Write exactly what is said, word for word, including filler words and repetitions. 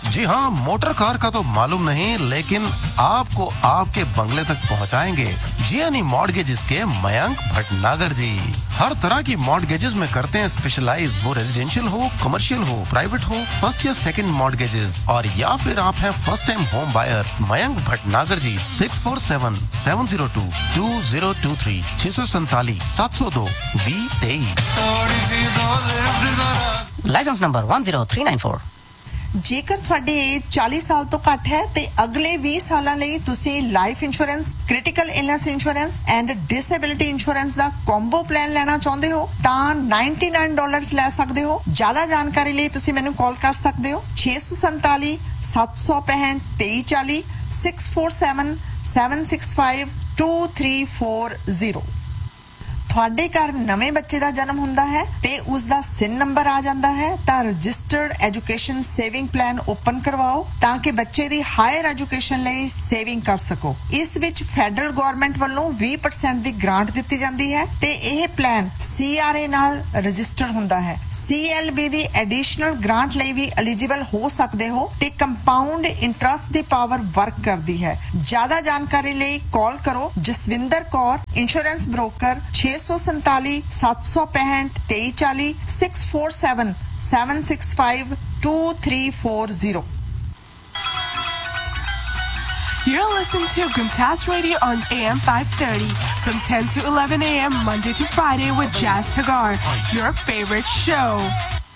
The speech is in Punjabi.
जी हाँ, मोटर कार का तो मालूम नहीं, लेकिन आपको आपके बंगले तक पहुँचाएंगे जियानी मॉर्टगेजेस के मयंक भटनागर जी। हर तरह की मॉर्टगेजेस में करते हैं स्पेशलाइज, वो रेजिडेंशियल हो, कमर्शियल हो, प्राइवेट हो, फर्स्ट या सेकंड मॉर्टगेजेस, और या फिर आप हैं first time home buyer. Mayank Bhatnagar ji, six four seven seven zero to to zero to three छह सौ सैतालीस सात सौ दो वी तेईस। Licence number one zero three nine four. ਜੇਕਰ ਤੁਹਾਡੀ ਏਜ ਚਾਲੀ ਸਾਲ ਤੋਂ ਘੱਟ ਹੈ ਤੇ ਅਗਲੇ ਵੀਹ ਸਾਲਾਂ ਲਈ ਤੁਸੀਂ life insurance, critical illness insurance and disability insurance the combo plan ਲੈਣਾ ਚਾਹੁੰਦੇ ਹੋ ਤਾਂ ਨਿਨਆਨਵੇਂ ਡਾਲਰਸ ਲੈ ਸਕਦੇ ਹੋ। ਜ਼ਿਆਦਾ ਜਾਣਕਾਰੀ ਲਈ ਤੁਸੀਂ ਮੈਨੂੰ ਕਾਲ ਕਰ ਸਕਦੇ ਹੋ ਛੇ ਸੌ ਸੈਂਤਾਲੀ ਸੱਤ ਸੌ ਪੈਂਹਠ ਤੇਈ ਚਾਲੀ six four seven seven six five two three four zero. ਤੁਹਾਡੇ ਘਰ ਨਵੇਂ ਬੱਚੇ ਦਾ ਜਨਮ ਹੁੰਦਾ ਹੈ ਤੇ ਉਸ ਦਾ ਸਿਨ ਨੰਬਰ ਆ ਜਾਂਦਾ ਹੈ ਤਾਂ registered education saving plan open ਕਰਵਾਓ ਤਾਂ ਕਿ ਬੱਚੇ ਦੀ ਹਾਇਰ ਐਜੂਕੇਸ਼ਨ ਲਈ ਸੇਵਿੰਗ ਕਰ ਸਕੋ। ਇਸ ਵਿੱਚ ਫੈਡਰਲ ਗਵਰਨਮੈਂਟ ਵੱਲੋਂ ਵੀਹ ਪਰਸੈਂਟ ਦੀ ਗ੍ਰਾਂਟ ਦਿੱਤੀ ਜਾਂਦੀ ਹੈ ਤੇ ਇਹ ਪਲਾਨ ਸੀ ਆਰ ਏ ਨਾਲ ਰਜਿਸਟਰ ਹੁੰਦਾ ਹੈ। ਸੀ ਐਲ ਬੀ ਦੀ ਐਡੀਸ਼ਨਲ ਗ੍ਰਾਂਟ ਲਈ ਵੀ ਐਲੀਜੀਬਲ ਹੋ ਸਕਦੇ ਹੋ ਤੇ ਕੰਪਾਊਂਡ ਇੰਟਰਸਟ ਦੀ ਪਾਵਰ ਵਰਕ ਕਰਦੀ ਹੈ। ਜ਼ਿਆਦਾ ਜਾਣਕਾਰੀ ਲਈ ਕਾਲ ਕਰੋ ਜਸਵਿੰਦਰ ਕੌਰ, ਇੰਸ਼ੋਰੈਂਸ ਬ੍ਰੋਕਰ ਛੇ ਸੌ ਸੰਤਾਲੀ ਸੱਤ ਸੌ ਪੈਂਹਠ ਤੇਈ ਚਾਲੀ six four seven seven six five two three four zero. You're listening to Guntas Radio on A M five thirty from ten to eleven a.m. Monday to Friday with Jazz Tagar, your favorite show.